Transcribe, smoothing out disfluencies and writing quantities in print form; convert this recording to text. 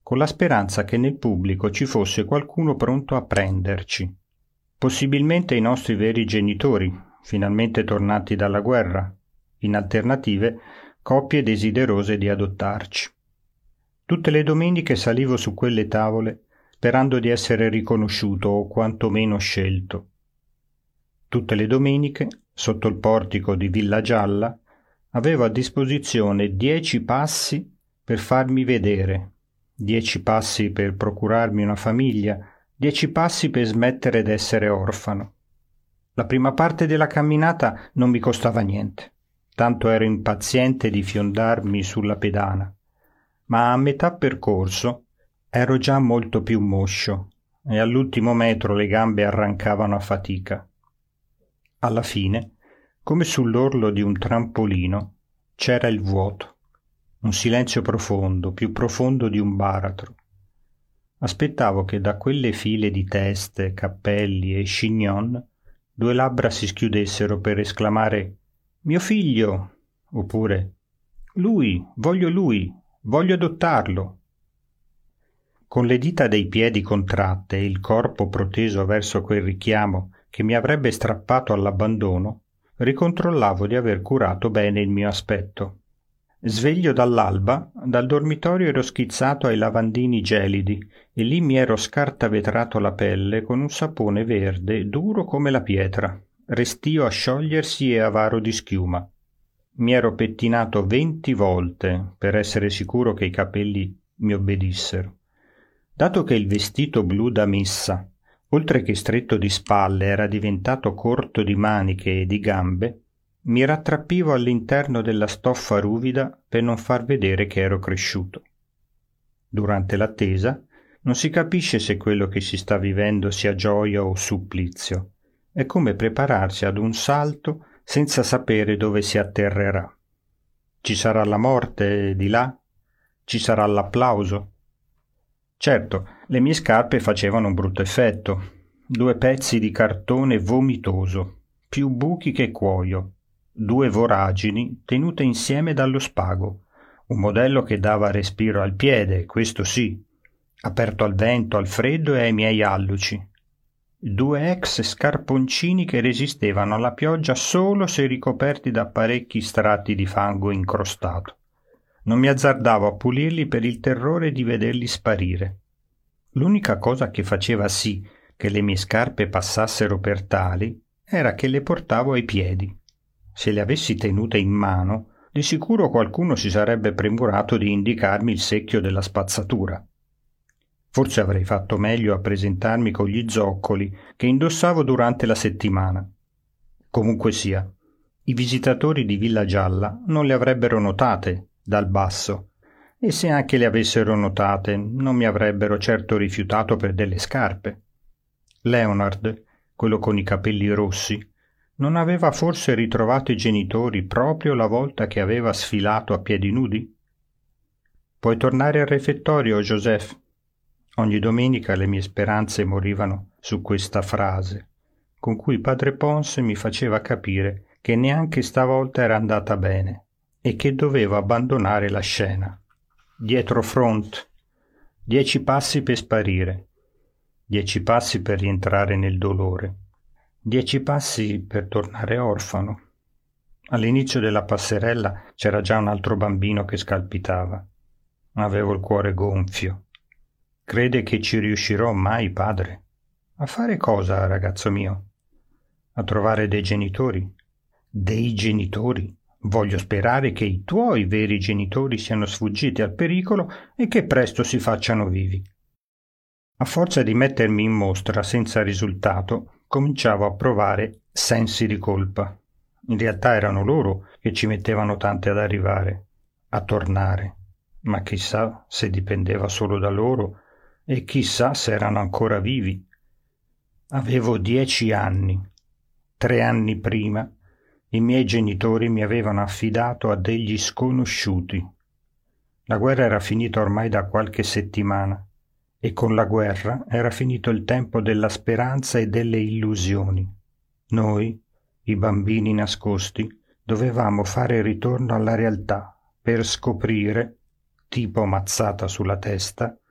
con la speranza che nel pubblico ci fosse qualcuno pronto a prenderci. Possibilmente i nostri veri genitori, finalmente tornati dalla guerra, in alternative coppie desiderose di adottarci. Tutte le domeniche salivo su quelle tavole sperando di essere riconosciuto o quantomeno scelto. Tutte le domeniche, sotto il portico di Villa Gialla, avevo a disposizione 10 passi per farmi vedere, 10 passi per procurarmi una famiglia, 10 passi per smettere d'essere orfano. La prima parte della camminata non mi costava niente, tanto ero impaziente di fiondarmi sulla pedana, ma a metà percorso ero già molto più moscio e all'ultimo metro le gambe arrancavano a fatica. Alla fine, come sull'orlo di un trampolino, c'era il vuoto, un silenzio profondo, più profondo di un baratro. Aspettavo che da quelle file di teste, cappelli e chignon 2 labbra si schiudessero per esclamare «Mio figlio!» oppure lui, voglio adottarlo!» Con le dita dei piedi contratte e il corpo proteso verso quel richiamo che mi avrebbe strappato all'abbandono, ricontrollavo di aver curato bene il mio aspetto. Sveglio dall'alba, dal dormitorio ero schizzato ai lavandini gelidi e lì mi ero scartavetrato la pelle con un sapone verde duro come la pietra, restio a sciogliersi e avaro di schiuma. Mi ero pettinato 20 volte per essere sicuro che i capelli mi obbedissero. Dato che il vestito blu da messa, oltre che stretto di spalle, era diventato corto di maniche e di gambe, mi rattrappivo all'interno della stoffa ruvida per non far vedere che ero cresciuto. Durante l'attesa non si capisce se quello che si sta vivendo sia gioia o supplizio. È come prepararsi ad un salto senza sapere dove si atterrerà. Ci sarà la morte di là? Ci sarà l'applauso? Certo, le mie scarpe facevano un brutto effetto. 2 pezzi di cartone vomitoso, più buchi che cuoio, 2 voragini tenute insieme dallo spago, un modello che dava respiro al piede, questo sì, aperto al vento, al freddo e ai miei alluci. 2 ex scarponcini che resistevano alla pioggia solo se ricoperti da parecchi strati di fango incrostato. Non mi azzardavo a pulirli per il terrore di vederli sparire. L'unica cosa che faceva sì che le mie scarpe passassero per tali era che le portavo ai piedi. Se le avessi tenute in mano, di sicuro qualcuno si sarebbe premurato di indicarmi il secchio della spazzatura. Forse avrei fatto meglio a presentarmi con gli zoccoli che indossavo durante la settimana. Comunque sia, i visitatori di Villa Gialla non le avrebbero notate dal basso, e se anche le avessero notate non mi avrebbero certo rifiutato per delle scarpe. Leonard, quello con i capelli rossi, non aveva forse ritrovato i genitori proprio la volta che aveva sfilato a piedi nudi? Puoi tornare al refettorio, Joseph? Ogni domenica le mie speranze morivano su questa frase, con cui padre Ponce mi faceva capire che neanche stavolta era andata bene e che dovevo abbandonare la scena. Dietro front, 10 passi per sparire, 10 passi per rientrare nel dolore, 10 passi per tornare orfano. All'inizio della passerella c'era già un altro bambino che scalpitava. Avevo il cuore gonfio. Crede che ci riuscirò mai, padre? A fare cosa, ragazzo mio? A trovare dei genitori? Dei genitori? Voglio sperare che i tuoi veri genitori siano sfuggiti al pericolo e che presto si facciano vivi. A forza di mettermi in mostra senza risultato, cominciavo a provare sensi di colpa. In realtà erano loro che ci mettevano tante ad arrivare, a tornare, ma chissà se dipendeva solo da loro e chissà se erano ancora vivi. Avevo 10 anni. 3 anni prima i miei genitori mi avevano affidato a degli sconosciuti. La guerra era finita ormai da qualche settimana e con la guerra era finito il tempo della speranza e delle illusioni. Noi, i bambini nascosti, dovevamo fare ritorno alla realtà per scoprire, tipo mazzata sulla testa,